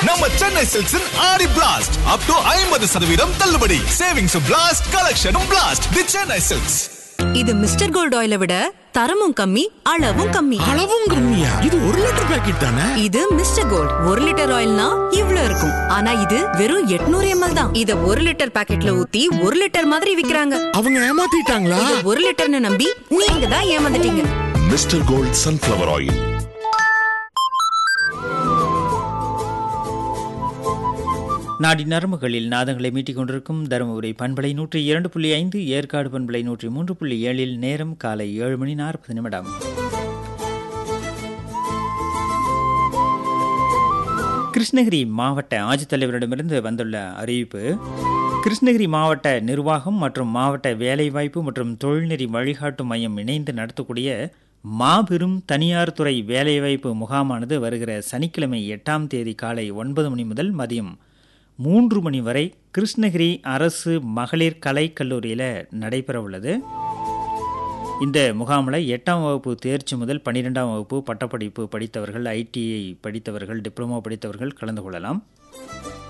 நம்ம சென்னை சில்க்ஸின் ஆடி blast up to 50% தள்ளுபடி. Savings blast, கலெக்ஷனும் blast. தி Chennai silks. இது மிஸ்டர் கோல்ட் ஆயிலை விட தரமும் கம்மி, அளவும் கம்மி. அளவும் கம்மியா? இது 1 லிட்டர் பாக்கெட் தானே? இது மிஸ்டர் கோல்ட் 1 லிட்டர் ஆயில்னா இவ்ளோ இருக்கும். ஆனா இது வெறும் 800 ml தான். இத 1 லிட்டர் பாக்கெட்ல ஊத்தி 1 லிட்டர் மாதிரி விக்கிறாங்க. அவங்க ஏமாத்திட்டாங்களா? இது 1 லிட்டர்னு நம்பி நீங்க தான் ஏமாந்துட்டீங்க. Mister gold sunflower oil. நாடி நரம்புகளில் நாதங்களை மீட்டிக் கொண்டிருக்கும் தருமபுரி பண்பலை 102.5, ஏற்காடு பண்பலை 103.7. நேரம் காலை 7:40. கிருஷ்ணகிரி மாவட்ட ஆட்சித்தலைவரிடமிருந்து வந்துள்ள அறிவிப்பு. கிருஷ்ணகிரி மாவட்ட நிர்வாகம் மற்றும் மாவட்ட வேலைவாய்ப்பு மற்றும் தொழில்நெறி வழிகாட்டு மையம் இணைந்து நடத்தக்கூடிய மாபெரும் தனியார் துறை வேலைவாய்ப்பு முகாமானது வருகிற சனிக்கிழமை 8ஆம் தேதி காலை 9 மணி முதல் மதியம் 3 மணி வரை கிருஷ்ணகிரி அரசு மகளிர் கலைக்கல்லூரியில் நடைபெற உள்ளது. இந்த முகாமில் 8ஆம் வகுப்பு தேர்ச்சி முதல் 12ஆம் வகுப்பு பட்டப்படிப்பு படித்தவர்கள், ITI படித்தவர்கள், டிப்ளமோ படித்தவர்கள் கலந்து கொள்ளலாம்.